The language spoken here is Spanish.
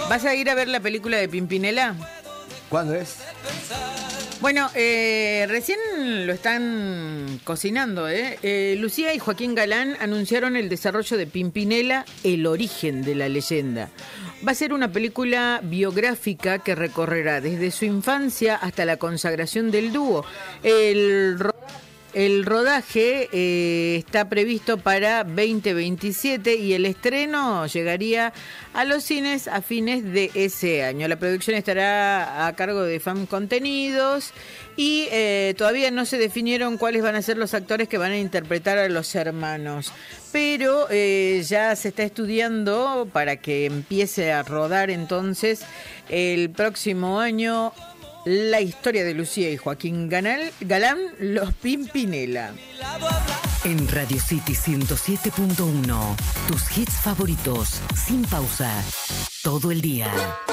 ¿Vas a ir a ver la película de Pimpinela? ¿Cuándo es? Bueno, recién lo están cocinando, ¿eh? Lucía y Joaquín Galán anunciaron el desarrollo de Pimpinela, el origen de la leyenda. Va a ser una película biográfica que recorrerá desde su infancia hasta la consagración del dúo. El rodaje está previsto para 2027 y el estreno llegaría a los cines a fines de ese año. La producción estará a cargo de FAM Contenidos y todavía no se definieron cuáles van a ser los actores que van a interpretar a los hermanos. Pero ya se está estudiando para que empiece a rodar entonces el próximo año la historia de Lucía y Joaquín Galán, los Pimpinela. En Radio City 107.1, tus hits favoritos, sin pausa, todo el día.